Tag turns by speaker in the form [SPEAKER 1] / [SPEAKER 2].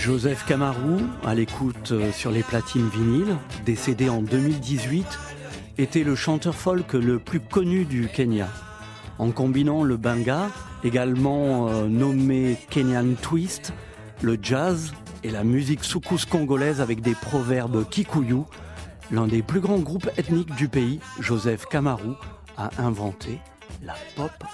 [SPEAKER 1] Joseph Kamaru, à l'écoute sur les platines vinyles, décédé en 2018, était le chanteur folk le plus connu du Kenya. En combinant le benga, également nommé Kenyan Twist, le jazz et la musique soukous congolaise avec des proverbes kikuyu, l'un des plus grands groupes ethniques du pays, Joseph Kamaru, a inventé la pop